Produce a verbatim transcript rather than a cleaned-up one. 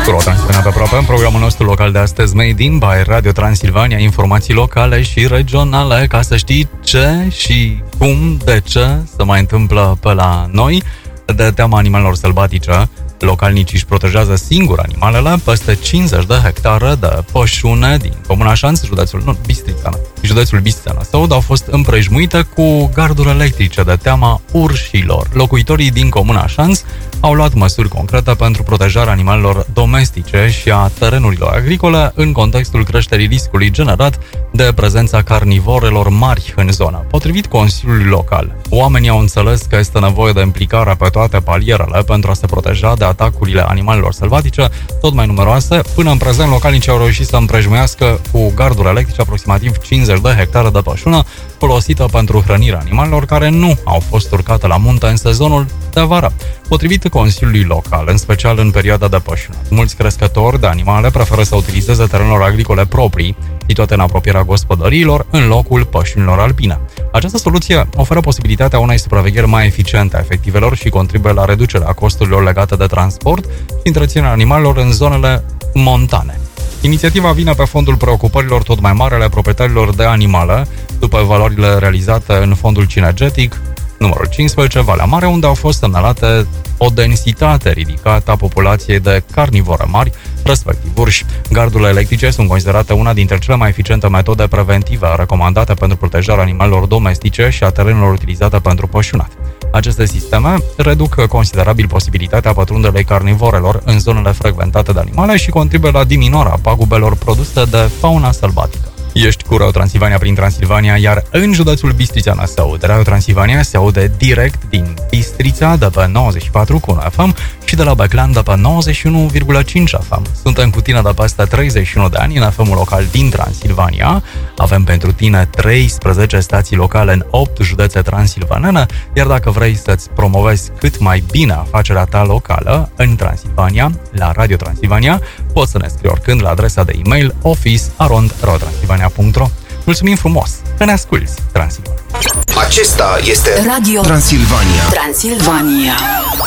Transilvania pe aproape, în programul nostru local de astăzi, Made in by Radio Transilvania, informații locale și regionale, ca să știi ce și cum, de ce se mai întâmplă pe la noi. De teama animalelor sălbatice, localnicii își protejează singur animalele peste cincizeci de hectare de pășune din Comuna Șanț, județul, nu, Bistrița, județul Bistrița Năsăud, au fost împrejmuite cu garduri electrice de teama urșilor. Locuitorii din Comuna Șanț au luat măsuri concrete pentru protejarea animalelor domestice și a terenurilor agricole în contextul creșterii riscului generat de prezența carnivorelor mari în zonă. Potrivit Consiliului Local, oamenii au înțeles că este nevoie de implicare pe toate palierele pentru a se proteja de atacurile animalelor sălbatice, tot mai numeroase. Până în prezent, localnicii au reușit să împrejmuiască cu garduri electrice aproximativ cincizeci de hectare de pășună folosită pentru hrănirea animalelor care nu au fost urcate la munte în sezonul de vară. Potrivit Consiliului Local, în special în perioada de pășunat, mulți crescători de animale preferă să utilizeze terenuri agricole proprii, situate în apropierea gospodăriilor, în locul pășunilor alpine. Această soluție oferă posibilitatea unei supravegheri mai eficiente a efectivelor și contribuie la reducerea costurilor legate de transport și întreținerea animalelor în zonele montane. Inițiativa vine pe fondul preocupărilor tot mai mari ale proprietarilor de animale, după evaluările realizate în fondul Cinegetic numărul cincisprezece, Valea Mare, unde au fost semnalate o densitate ridicată a populației de carnivore mari, respectiv urși. Gardurile electrice sunt considerate una dintre cele mai eficiente metode preventive recomandate pentru protejarea animalelor domestice și a terenurilor utilizate pentru pășunat. Aceste sisteme reduc considerabil posibilitatea pătrunderii carnivorelor în zonele frecventate de animale și contribuie la diminuarea pagubelor produse de fauna sălbatică. Ești cu Radio Transilvania prin Transilvania, iar în județul Bistrița Năsăud, Radio Transilvania se aude direct din Bistrița de pe nouăzeci și patru virgulă unu F M și de la Beclean de pe nouăzeci și unu virgulă cinci F M. Suntem cu tine de peste treizeci și unu de ani în F M-ul local din Transilvania. Avem pentru tine treisprezece stații locale în opt județe transilvanene, iar dacă vrei să-ți promovezi cât mai bine afacerea ta locală în Transilvania, la Radio Transilvania, poți să ne scrii oricând la adresa de e-mail office arond radio transilvania punct ro. Mulțumim frumos că ne asculți, Transilvania! Acesta este Radio Transilvania. Transilvania.